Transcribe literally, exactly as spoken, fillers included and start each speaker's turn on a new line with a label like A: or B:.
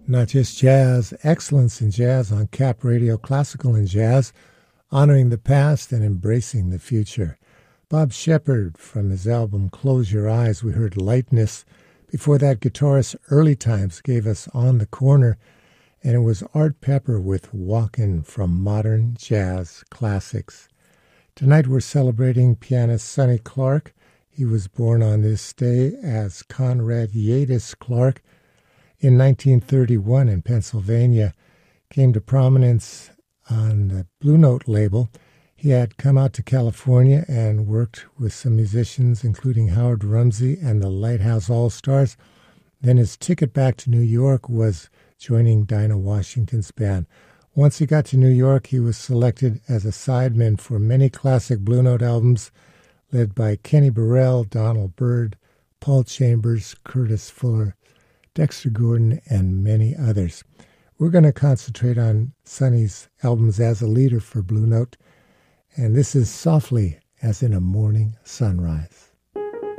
A: Not just jazz, excellence in jazz on Cap Radio, classical and jazz, honoring the past and embracing the future. Bob Shepard, from his album Close Your Eyes, we heard Lightness. Before that, guitarist Early Times gave us On the Corner, and it was Art Pepper with Walkin' from Modern Jazz Classics. Tonight we're celebrating pianist Sonny Clark. He was born on this day as Conrad Yadis Clark in nineteen thirty-one in Pennsylvania. Came to prominence on the Blue Note label. He had come out to California and worked with some musicians, including Howard Rumsey and the Lighthouse All-Stars. Then his ticket back to New York was joining Dinah Washington's band. Once he got to New York, he was selected as a sideman for many classic Blue Note albums, led by Kenny Burrell, Donald Byrd, Paul Chambers, Curtis Fuller, Dexter Gordon, and many others. We're going to concentrate on Sonny's albums as a leader for Blue Note, and this is Softly as in a Morning Sunrise.